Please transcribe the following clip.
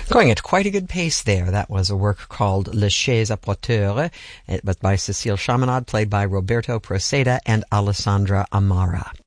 Going at quite a good pace there. That was a work called Le Chaise à Porteur, but by Cécile Chaminade, played by Roberto Proceda and Alessandra Amara.